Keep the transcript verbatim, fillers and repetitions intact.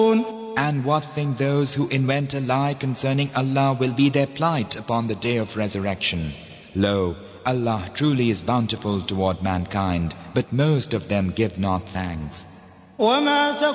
And what think those who invent a lie concerning Allah will be their plight upon the day of resurrection? Lo, Allah truly is bountiful toward mankind, but most of them give not thanks.